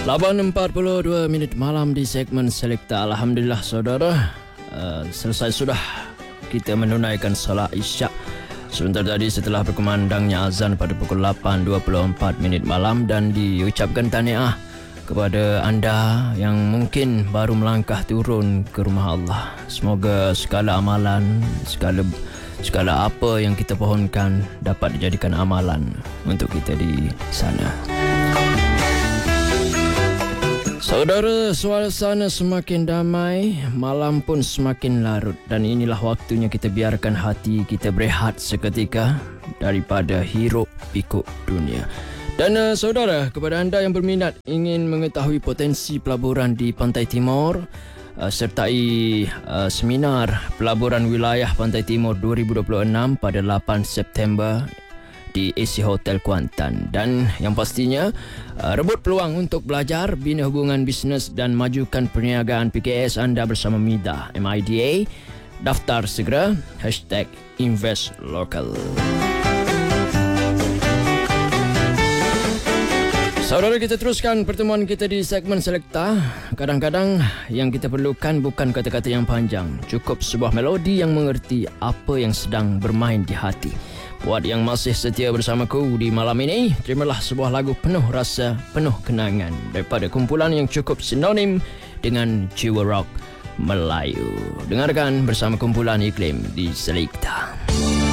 8.42 minit malam di segmen Selekta. Alhamdulillah saudara, selesai sudah kita menunaikan salat Isyak. Sebentar tadi setelah berkumandangnya azan pada pukul 8.24 minit malam, dan diucapkan tahniah kepada anda yang mungkin baru melangkah turun ke rumah Allah. Semoga segala amalan, segala apa yang kita pohonkan dapat dijadikan amalan untuk kita di sana. Saudara, suasana semakin damai, malam pun semakin larut, dan inilah waktunya kita biarkan hati kita berehat seketika daripada hiruk pikuk dunia. Dan saudara, kepada anda yang berminat ingin mengetahui potensi pelaburan di Pantai Timur, sertai seminar pelaburan wilayah Pantai Timur 2026 pada 8 September di AC Hotel Kuantan, dan yang pastinya rebut peluang untuk belajar, bina hubungan bisnes dan majukan perniagaan PKS anda bersama MIDA. Daftar segera #InvestLocal. Saudara, kita teruskan pertemuan kita di segmen Selekta. Kadang-kadang yang kita perlukan bukan kata-kata yang panjang, cukup sebuah melodi yang mengerti apa yang sedang bermain di hati. Buat yang masih setia bersamaku di malam ini, terimalah sebuah lagu penuh rasa, penuh kenangan daripada kumpulan yang cukup sinonim dengan jiwa rock Melayu. Dengarkan bersama kumpulan Iklim di Selekta.